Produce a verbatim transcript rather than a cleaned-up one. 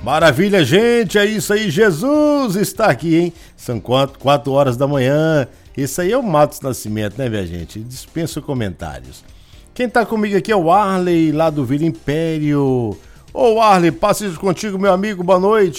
Maravilha, gente, é isso aí, Jesus está aqui, hein? São quatro, quatro horas da manhã. Isso aí é o Matos Nascimento, né, minha gente? Dispensa comentários. Quem tá comigo aqui é o Arley, lá do Vila Império. Ô, Arley, passe contigo, meu amigo, boa noite.